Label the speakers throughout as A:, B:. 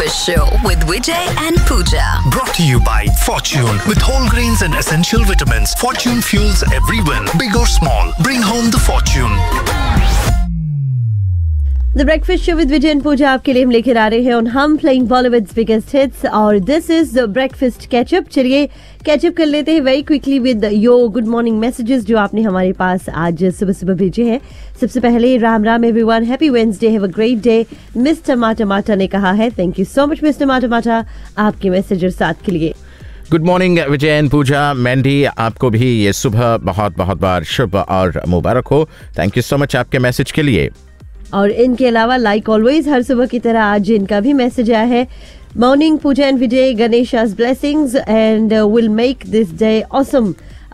A: Breakfast Show with Vijay and Pooja.
B: Brought to you by Fortune. With whole grains and essential vitamins, Fortune fuels every win, big or small. Bring home the fortune.
C: The breakfast show with Vijay and पूजा आपके लिए हम लेकर आ रहे हैं और हम playing Bollywoods biggest hits और this is the breakfast catch up. चलिए कैचअप कर लेते हैं very quickly with your good morning messages जो आपने हमारे पास आज सुबह सुबह भेजे हैं। सबसे पहले Ram Ram everyone, happy Wednesday, have a great day. Mister माटा ने कहा है, thank you so much mister माटा आपके मैसेज और साथ के लिए।
D: गुड मॉर्निंग विजय एंड पूजा। मैंडी, आपको भी ये सुबह बहुत बहुत बार शुभ और मुबारक हो। थैंक यू सो मच आपके मैसेज के लिए।
C: और इनके अलावा लाइक ऑलवेज हर सुबह की तरह आज इनका भी मैसेज आया है। Morning Puja and Vijay, गणेशा's blessings and will make this day awesome.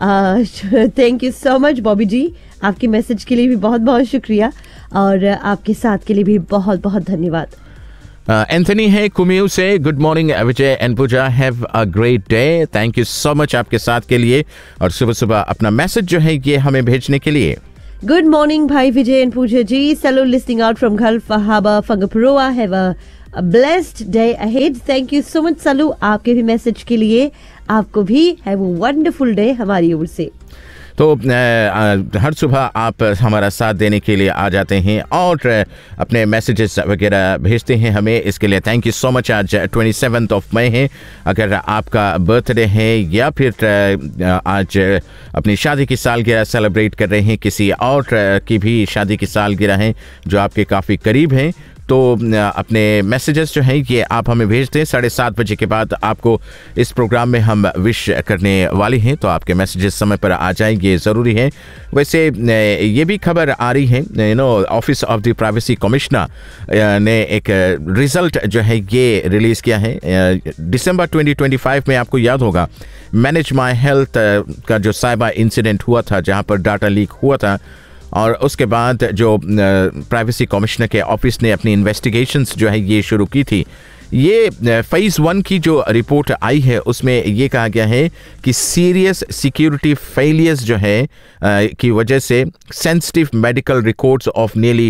C: Thank you so much Bobby जी, आपके मैसेज के लिए भी बहुत बहुत शुक्रिया और आपके साथ के लिए भी बहुत बहुत धन्यवाद।
D: एंथनी है कुमिऊ से, good morning Vijay and Puja, have a great day. Thank you so much आपके साथ के लिए और सुबह सुबह अपना मैसेज जो है ये हमें भेजने के लिए।
C: गुड मॉर्निंग भाई विजय and Puja ji, सलो listing out from gulf harbour फंगपुरोआ, have a blessed day ahead. Thank you so much सलू, आपके भी मैसेज के लिए आपको भी हैव अ वंडरफुल डे हमारी ओर से।
D: तो हर सुबह आप हमारा साथ देने के लिए आ जाते हैं और अपने मैसेजेस वगैरह भेजते हैं हमें, इसके लिए थैंक यू सो मच। आज 27 मई है, अगर आपका बर्थडे है या फिर आज अपनी शादी की सालगिरह सेलिब्रेट कर रहे हैं, किसी और की भी शादी की सालगिरह है जो आपके काफ़ी करीब हैं, तो अपने मैसेजेस जो हैं ये आप हमें भेज दें। 7:30 बजे के बाद आपको इस प्रोग्राम में हम विश करने वाले हैं, तो आपके मैसेजेस समय पर आ जाएं, ये ज़रूरी है। वैसे ये भी खबर आ रही है, office of the privacy commissioner ने एक रिज़ल्ट जो है ये रिलीज़ किया है। दिसंबर 2025 में आपको याद होगा मैनेज माई हेल्थ का जो साइबर इंसिडेंट हुआ था, जहाँ पर डाटा लीक हुआ था, और उसके बाद जो प्राइवेसी कमिश्नर के ऑफिस ने अपनी इन्वेस्टिगेशंस जो है ये शुरू की थी। ये फेज़ 1 की जो रिपोर्ट आई है उसमें ये कहा गया है कि सीरियस सिक्योरिटी फेलियर्स जो है की वजह से sensitive medical records of nearly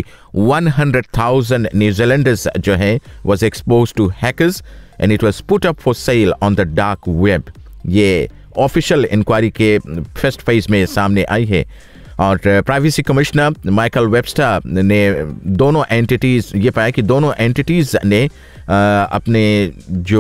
D: 100,000 New Zealanders जो है was expose to hackers and it was put up for sale on the dark web. ये ऑफिशियल इंक्वायरी के फर्स्ट फेज में सामने आई है और प्राइवेसी कमिश्नर माइकल वेबस्टर ने दोनों एंटिटीज़ ये पाया कि दोनों एंटिटीज़ ने अपने जो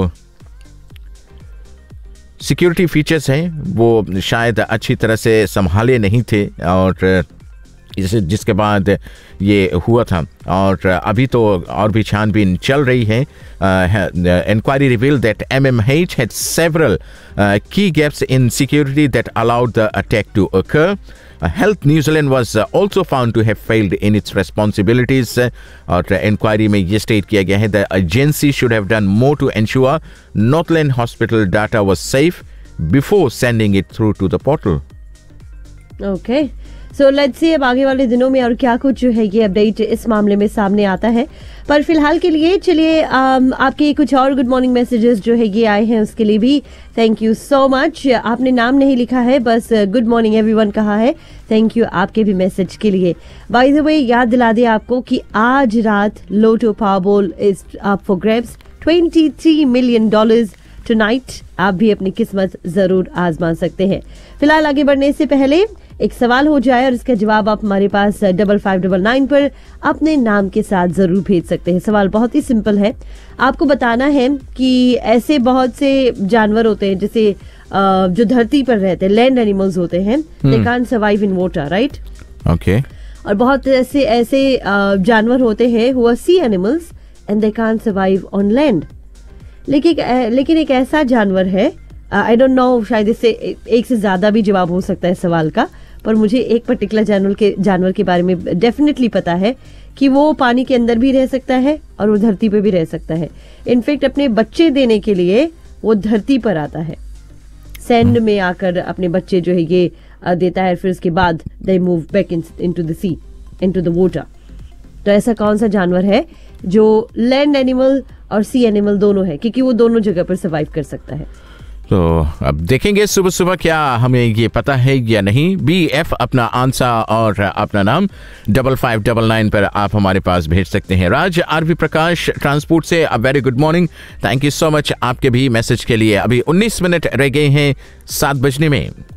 D: सिक्योरिटी फीचर्स हैं वो शायद अच्छी तरह से संभाले नहीं थे और जिसके बाद ये हुआ था। और अभी तो और भी छानबीन चल रही है। Inquiry revealed that MMH had several key gaps in security that allowed the attack to occur. Health New Zealand was also found to have failed in its responsibilities. और इंक्वायरी में ये स्टेट किया गया है the agency should have done more to ensure Northland Hospital data was safe before sending it through to the portal.
C: Okay. So let's see अब आगे वाले दिनों में और क्या कुछ जो है ये अपडेट इस मामले में सामने आता है। पर फिलहाल के लिए चलिए आपके कुछ और गुड मॉर्निंग मैसेजेस जो है ये आए हैं, उसके लिए भी थैंक यू सो मच। आपने नाम नहीं लिखा है, बस गुड मॉर्निंग एवरीवन कहा है, थैंक यू आपके भी मैसेज के लिए। बाय द वे याद दिला दे आपको कि आज रात लोटो Powerball is up for grabs, $23 million tonight. आप भी अपनी किस्मत जरूर आजमा सकते हैं। फिलहाल आगे बढ़ने से पहले एक सवाल हो जाए और इसका जवाब आप हमारे पास 5599 पर अपने नाम के साथ जरूर भेज सकते हैं। सवाल बहुत ही सिंपल है, आपको बताना है कि ऐसे बहुत से जानवर होते हैं जैसे जो धरती पर रहते हैं, लैंड एनिमल्स होते हैं, they can't survive in water, right?
D: Okay. और
C: बहुत ऐसे जानवर होते हैं who R C animals and they can't survive on land. लेकिन एक ऐसा जानवर है, आई डोंट नो, शायद इससे एक से ज्यादा भी जवाब हो सकता है सवाल का, पर मुझे एक पर्टिकुलर जानवर के बारे में डेफिनेटली पता है कि वो पानी के अंदर भी रह सकता है और वो धरती पे भी रह सकता है। इनफैक्ट अपने बच्चे देने के लिए वो धरती पर आता है, सैंड में आकर अपने बच्चे जो है ये देता है, फिर उसके बाद they move back into the C, into the water. तो ऐसा कौन सा जानवर है जो लैंड एनिमल और सी एनिमल दोनों है, क्योंकि वो दोनों जगह पर सर्वाइव कर सकता है?
D: तो अब देखेंगे सुबह सुबह क्या हमें ये पता है या नहीं। BF अपना आंसर और अपना नाम 5599 पर आप हमारे पास भेज सकते हैं। राज RV प्रकाश ट्रांसपोर्ट से a very good morning, thank you so much आपके भी मैसेज के लिए। अभी 19 मिनट रह गए हैं 7 बजने में।